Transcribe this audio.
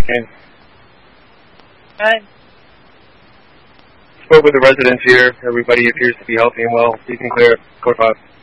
Hurricane. Hi. Spoke with the residents here. Everybody appears to be healthy and well. You can clear it. Code 5.